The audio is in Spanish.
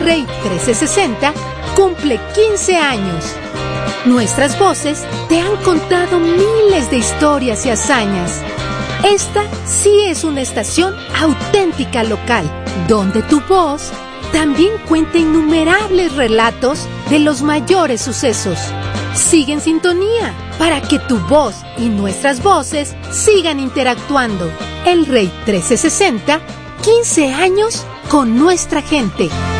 Rey 1360 cumple 15 años. Nuestras voces te han contado miles de historias y hazañas. Esta sí es una estación auténtica local, donde tu voz también cuenta innumerables relatos de los mayores sucesos. Sigue en sintonía para que tu voz y nuestras voces sigan interactuando. El Rey 1360, 15 años con nuestra gente.